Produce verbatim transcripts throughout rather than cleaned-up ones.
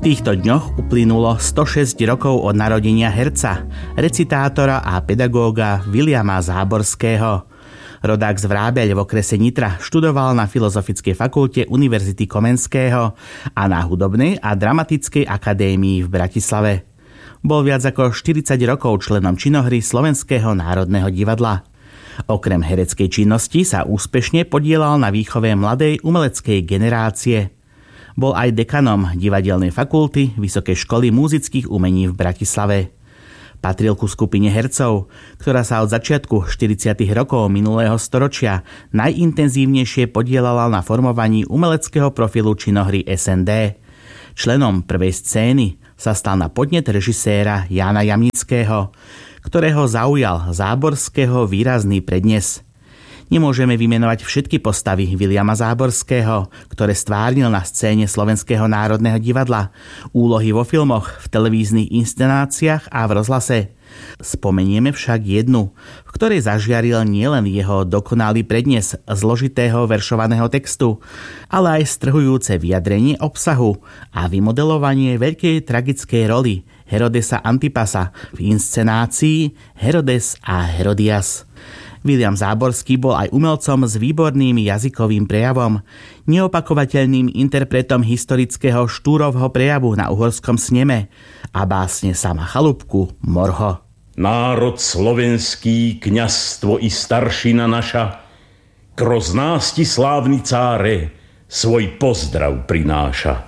týchto dňoch uplynulo stošesť rokov od narodenia herca, recitátora a pedagóga Viliama Záborského. Rodák z Vrábeľ v okrese Nitra študoval na Filozofickej fakulte Univerzity Komenského a na Hudobnej a dramatickej akadémii v Bratislave. Bol viac ako štyridsať rokov členom činohry Slovenského národného divadla. Okrem hereckej činnosti sa úspešne podieľal na výchove mladej umeleckej generácie. Bol aj dekanom divadelnej fakulty Vysokej školy múzických umení v Bratislave. Patril ku skupine hercov, ktorá sa od začiatku štyridsiatych rokov minulého storočia najintenzívnejšie podieľala na formovaní umeleckého profilu činohry es en dé. Členom prvej scény sa stal na podnet režiséra Jána Jamnického, ktorého zaujal Záborského výrazný prednes. Nemôžeme vymenovať všetky postavy Viliama Záborského, ktoré stvárnil na scéne Slovenského národného divadla, úlohy vo filmoch, v televíznych inscenáciách a v rozhlase. Spomenieme však jednu, v ktorej zažiaril nielen jeho dokonalý prednes zložitého veršovaného textu, ale aj strhujúce vyjadrenie obsahu a vymodelovanie veľkej tragickej roli Herodesa Antipasa v inscenácii Herodes a Herodias. Viliam Záborský bol aj umelcom s výborným jazykovým prejavom, neopakovateľným interpretom historického Štúrovho prejavu na uhorskom sneme a básne Sama Chalúbku Morho. Národ slovenský, kňazstvo i staršina naša, kroz násti slávny cáre svoj pozdrav prináša.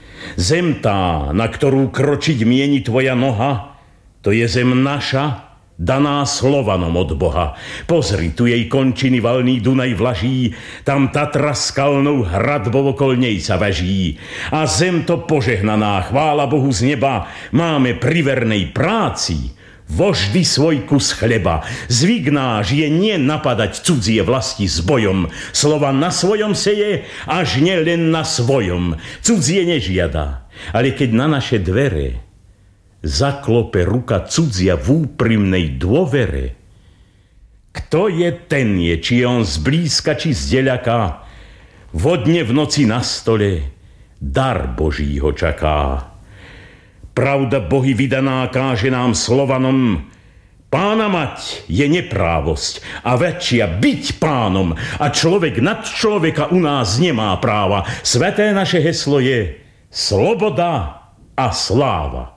Zem tá, na ktorú kročiť mieni tvoja noha, to je zem naša, daná Slovanom od Boha. Pozri, tu jej končiny valný Dunaj vlaží, tam Tatra skalnou hradbou okol nej sa važí. A zem to požehnaná, chvála Bohu z neba, máme pri vernej práci voždy svoj kus chleba. Zvyk náš je nie napadať cudzie vlasti s bojom. Slova na svojom seje, až nie len na svojom. Cudzie nežiada, ale keď na naše dvere zaklope ruka cudzia v úprimnej dôvere, kto je ten je, či on zblízka, či zdeľaka, vodne v noci na stole dar Boží ho čaká. Pravda Bohy vydaná káže nám Slovanom, pána mať je neprávosť a väčšia byť pánom a človek nad človeka u nás nemá práva. Sveté naše heslo je sloboda a sláva.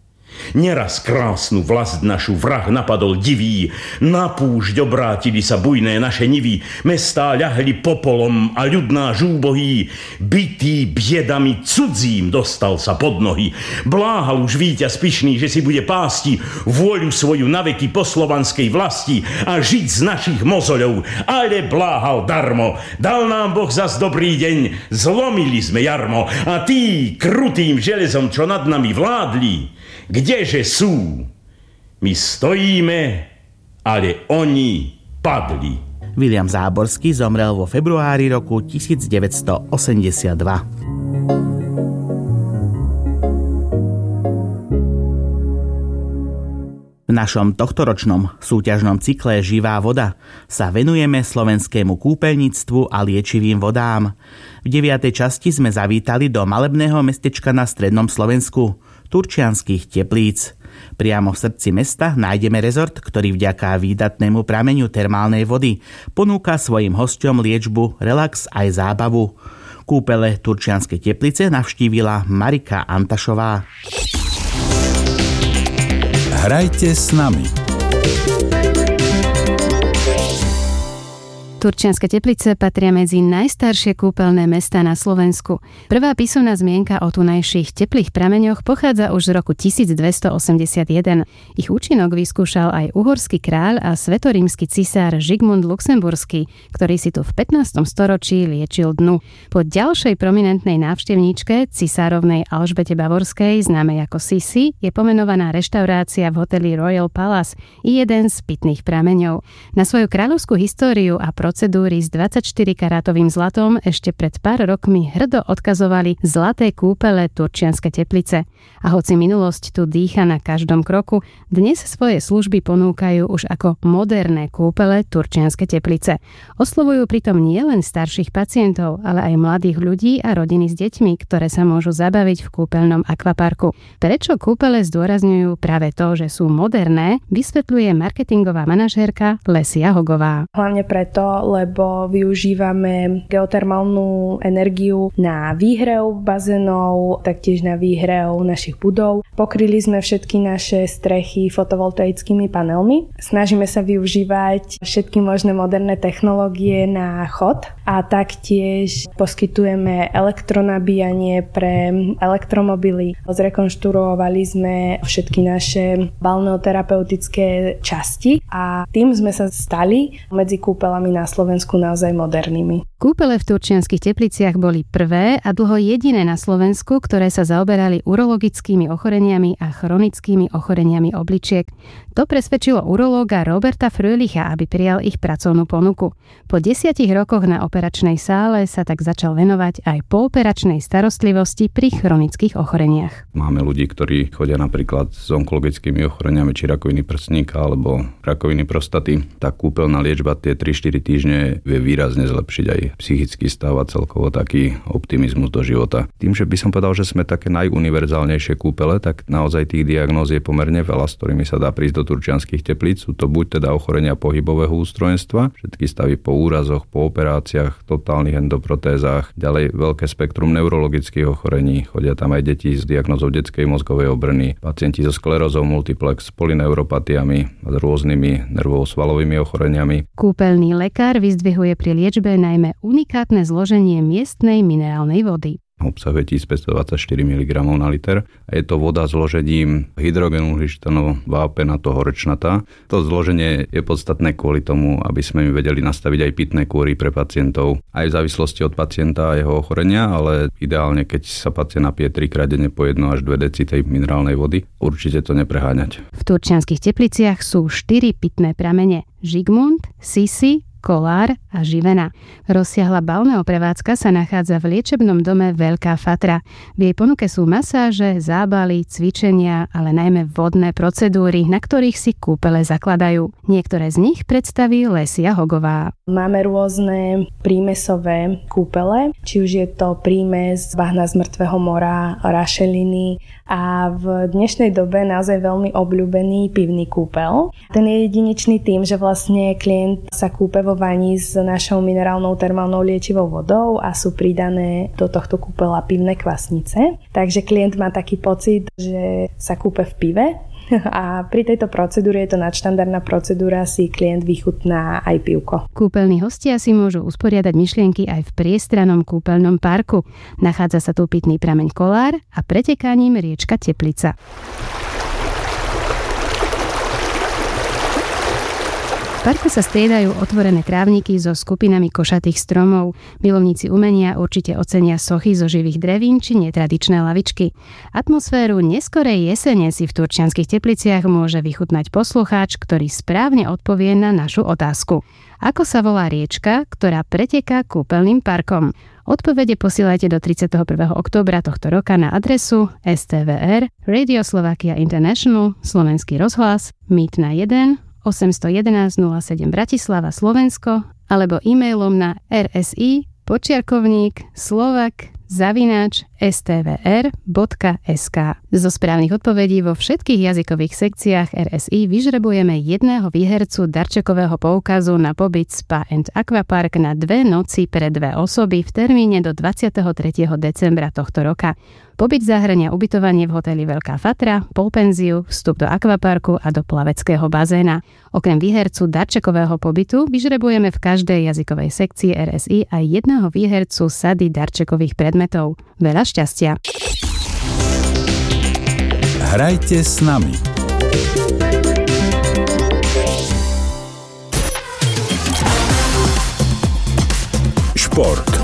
Neraz krásnu vlast našu vrah napadol divý, na púšť obrátili sa bujné naše nivy, mestá ľahli popolom a ľud náš úbohý, bitý biedami cudzím dostal sa pod nohy. Bláhal už víťaz pyšný, že si bude pásti vôľu svoju naveky po slovanskej vlasti a žiť z našich mozoľov, ale bláhal darmo. Dal nám Boh zas dobrý deň, zlomili sme jarmo a tí krutým železom, čo nad nami vládli, kdeže sú? My stojíme, ale oni padli. Viliam Záborský zomrel vo februári roku devätnásťstoosemdesiatdva. V našom tohtoročnom súťažnom cykle Živá voda sa venujeme slovenskému kúpeľníctvu a liečivým vodám. V deviatej časti sme zavítali do malebného mestečka na strednom Slovensku, Turčianskych Teplíc. Priamo v srdci mesta nájdeme rezort, ktorý vďaka výdatnému prameňu termálnej vody ponúka svojim hosťom liečbu, relax aj zábavu. Kúpele Turčianske Teplice navštívila Marika Antašová. Hrajte s nami. Turčianske Teplice patria medzi najstaršie kúpeľné mestá na Slovensku. Prvá písomná zmienka o tunajších teplých prameňoch pochádza už z roku tisícdvestoosemdesiatjeden. Ich účinok vyskúšal aj uhorský kráľ a svetorímsky cisár Žigmund Luxemburský, ktorý si tu v pätnástom storočí liečil dnu. Po ďalšej prominentnej návštevníčke, cisárovnej Alžbete Bavorskej, známej ako Sisi, je pomenovaná reštaurácia v hoteli Royal Palace i jeden z pitných prameňov. Na svoju kráľovskú históriu a procedúry s dvadsaťštyri karátovým zlatom ešte pred pár rokmi hrdo odkazovali zlaté kúpele Turčianske Teplice. A hoci minulosť tu dýcha na každom kroku, dnes svoje služby ponúkajú už ako moderné kúpele Turčianske Teplice. Oslovujú pritom nielen starších pacientov, ale aj mladých ľudí a rodiny s deťmi, ktoré sa môžu zabaviť v kúpeľnom akvaparku. Prečo kúpele zdôrazňujú práve to, že sú moderné, vysvetľuje marketingová manažérka Lesia Hogová. Hlavne preto, lebo využívame geotermálnu energiu na výhrev bazénov, taktiež na výhrev našich budov. Pokryli sme všetky naše strechy fotovoltaickými panelmi. Snažíme sa využívať všetky možné moderné technológie na chod a taktiež poskytujeme elektronabíjanie pre elektromobily. Zrekonštruovali sme všetky naše balneoterapeutické časti a tým sme sa stali medzi kúpeľami na Slovensku naozaj modernými. Kúpele v Turčianskych Tepliciach boli prvé a dlho jediné na Slovensku, ktoré sa zaoberali urologickými ochoreniami a chronickými ochoreniami obličiek. To presvedčilo urológa Roberta Fröhlicha, aby prijal ich pracovnú ponuku. Po desiatich rokoch na operačnej sále sa tak začal venovať aj pooperačnej starostlivosti pri chronických ochoreniach. Máme ľudí, ktorí chodia napríklad s onkologickými ochoreniami či rakoviny prsníka alebo rakoviny prostaty. Tá kúpeľná liečba tie tri štyri týždne vie výrazne zlepšiť aj psychický stav a celkovo taký optimizmus do života. Tým, že by som povedal, že sme také najuniverzálnejšie kúpele, tak naozaj tých diagnóz je pomerne veľa, s ktorými sa dá prísť do Turčianskych Teplíc. Sú to buď teda ochorenia pohybového ústrojenstva, všetky stavy po úrazoch, po operáciách, totálnych endoprotézach, ďalej veľké spektrum neurologických ochorení. Chodia tam aj deti s diagnózou detskej mozgovej obrny, pacienti so sklerózou multiplex, polyneuropatiami a s rôznymi nervovo-svalovými ochoreniami. Kúpeľný lekár vyzdvihuje pri liečbe najmä unikátne zloženie miestnej minerálnej vody. Obsahuje tisícpäťstodvadsaťštyri miligramov na liter a je to voda s zložením hydrogenu, hličitanu, vápenatého, horečnatá. To zloženie je podstatné kvôli tomu, aby sme im vedeli nastaviť aj pitné kúry pre pacientov, aj v závislosti od pacienta a jeho ochorenia, ale ideálne, keď sa pacient napije trikrát denne po jedno až dve deci tej minerálnej vody, určite to nepreháňať. V Turčianskych Tepliciach sú štyri pitné pramene: Žigmund, Sisi, Kolár a Živena. Rozsiahla balneoprevádzka sa nachádza v liečebnom dome Veľká Fatra. V jej ponuke sú masáže, zábaly, cvičenia, ale najmä vodné procedúry, na ktorých si kúpele zakladajú. Niektoré z nich predstaví Lesia Hogová. Máme rôzne prímesové kúpele, či už je to prímes bahna z mŕtvého mora, rašeliny a v dnešnej dobe naozaj veľmi obľúbený pivný kúpel. Ten je jedinečný tým, že vlastne klient sa kúpe vo vani s našou minerálnou termálnou liečivou vodou a sú pridané do tohto kúpela pivné kvasnice. Takže klient má taký pocit, že sa kúpe v pive. A pri tejto procedúre, je to nadštandardná procedúra, si klient vychutná aj pivko. Kúpeľní hostia si môžu usporiadať myšlienky aj v priestranom kúpeľnom parku. Nachádza sa tu pitný prameň Kolár a pretekaním riečka Teplica. V parku sa striedajú otvorené trávniky so skupinami košatých stromov. Milovníci umenia určite ocenia sochy zo živých drevín či netradičné lavičky. Atmosféru neskorej jesene si v Turčianskych Tepliciach môže vychutnať poslucháč, ktorý správne odpovie na našu otázku. Ako sa volá riečka, ktorá preteká kúpeľným parkom? Odpovede posielajte do tridsiateho prvého októbra tohto roka na adresu es té vé er, Radio Slovakia International, Slovenský rozhlas, Mýtna jeden, osem jedna jedna nula sedem Bratislava, Slovensko, alebo e-mailom na rsi počiarkovník slovak zavináč es té vé er bodka es ká. Zo správnych odpovedí vo všetkých jazykových sekciách er es í vyžrebujeme jedného výhercu darčekového poukazu na pobyt Spa and Aquapark na dve noci pre dve osoby v termíne do dvadsiateho tretieho decembra tohto roka. Pobyt zahŕňa ubytovanie v hoteli Veľká Fatra, polpenziu, vstup do akvaparku a do plaveckého bazéna. Okrem výhercu darčekového pobytu vyžrebujeme v každej jazykovej sekcii er es í aj jedného výhercu sady darčekových predmetov. Veľa šťastia. Hrajte s nami. Šport.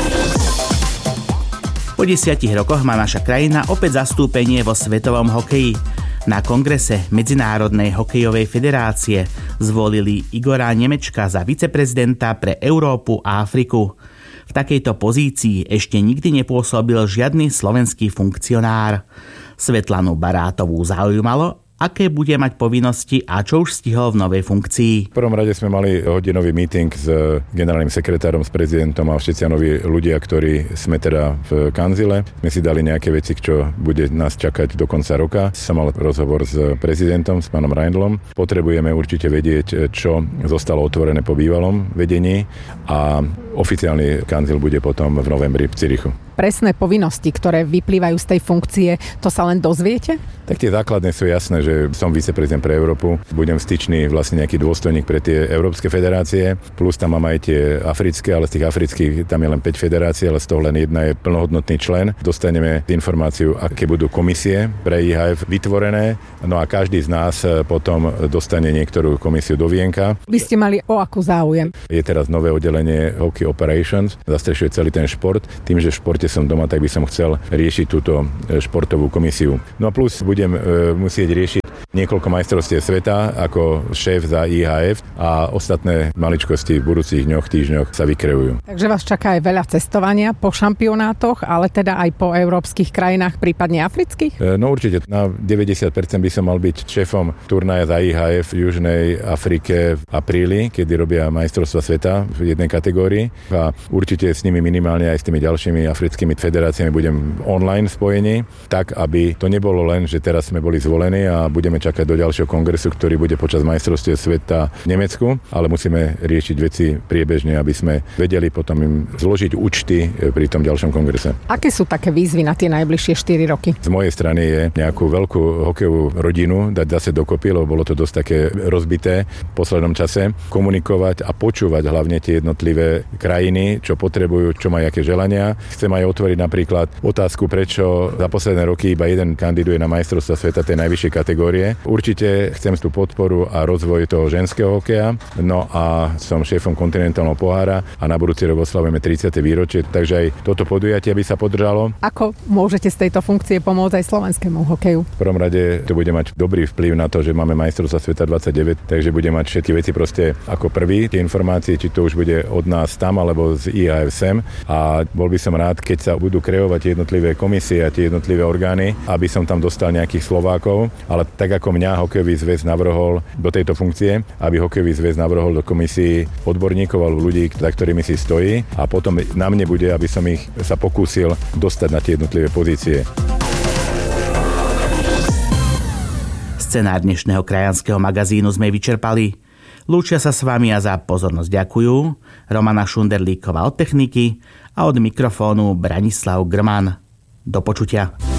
Po desiatich rokoch má naša krajina opäť zastúpenie vo svetovom hokeji. Na kongrese Medzinárodnej hokejovej federácie zvolili Igora Nemečka za viceprezidenta pre Európu a Afriku. V takejto pozícii ešte nikdy nepôsobil žiadny slovenský funkcionár. Svetlanu Barátovú zaujímalo, aké bude mať povinnosti a čo už stihol v novej funkcii. V prvom rade sme mali hodinový meeting s generálnym sekretárom, s prezidentom a všetci noví ľudia, ktorí sme teda v kanzile. Sme si dali nejaké veci, čo bude nás čakať do konca roka. Som mal rozhovor s prezidentom, s pánom Reindlom. Potrebujeme určite vedieť, čo zostalo otvorené po bývalom vedení a oficiálny kanzil bude potom v novembri v Cirichu. Presné povinnosti, ktoré vyplývajú z tej funkcie, to sa len dozviete? Tak tie základné sú jasné, že som viceprezident pre Európu, budem styčný vlastne nejaký dôstojník pre tie európske federácie, plus tam mám aj tie africké, ale z tých afrických tam je len päť federácií, ale z toho len jedna je plnohodnotný člen. Dostaneme informáciu, aké budú komisie pre í há ef vytvorené, no a každý z nás potom dostane niektorú komisiu do vienka. Vy ste mali o akú záujem? Je teraz nové oddelenie Hockey Operations, zastrešuje celý ten šport. Tým, že v športe som doma, tak by som chcel riešiť túto športovú komisiu. No a plus budem e, musieť riešiť niekoľko majstrovstiev sveta ako šéf za í há ef a ostatné maličkosti v budúcich dňoch, týždňoch sa vykreujú. Takže vás čaká aj veľa cestovania po šampionátoch, ale teda aj po európskych krajinách, prípadne afrických? E, no určite, na deväťdesiat percent by som mal byť šéfom turnaja za í há ef v Južnej Afrike v apríli, kedy robia majstrovstvá sveta v jednej kategórii a určite s nimi minimálne aj s tými ďalšími africkými federáciami budem online spojení, tak aby to nebolo len, že teraz sme boli zvolení a budeme čakať do ďalšieho kongresu, ktorý bude počas majstrovstiev sveta v Nemecku, ale musíme riešiť veci priebežne, aby sme vedeli potom im zložiť účty pri tom ďalšom kongrese. Aké sú také výzvy na tie najbližšie štyri roky? Z mojej strany je nejakú veľkú hokejovú rodinu dať zase dokopy, lebo bolo to dosť také rozbité v poslednom čase, komunikovať a počúvať hlavne tie jednotlivé krajiny, čo potrebujú, čo majú aké želania. Chcem aj otvoriť napríklad otázku, prečo za posledné roky iba jeden kandiduje na majstrovstvá sveta tej najvyššej kategórie. Určite chcem tú podporu a rozvoj toho ženského hokeja. No a som šéfom kontinentálneho pohára a na budúci rok oslavujeme tridsiate výročie, takže aj toto podujatie by sa podržalo. Ako môžete z tejto funkcie pomôcť aj slovenskému hokeju? V prvom rade to bude mať dobrý vplyv na to, že máme majstrovstvá sveta dvadsaťdeväť, takže bude mať všetky veci proste ako prvý. Tie informácie, či to už bude od nás tam alebo z í há ef sem. A bol by som rád, keď sa budú kreovať jednotlivé komisie a tie jednotlivé orgány, aby som tam dostal nejakých Slovákov, ale tak ako mňa hokejový zväz navrhol do tejto funkcie, aby hokejový zväz navrhol do komisii odborníkov alebo ľudí, za ktorými si stojí a potom na mne bude, aby som ich sa pokúsil dostať na tie jednotlivé pozície. Scenár dnešného krajanského magazínu sme vyčerpali. Lúčia sa s vami a za pozornosť ďakujú Romana Šunderlíková od techniky a od mikrofónu Branislav Grman. Do počutia.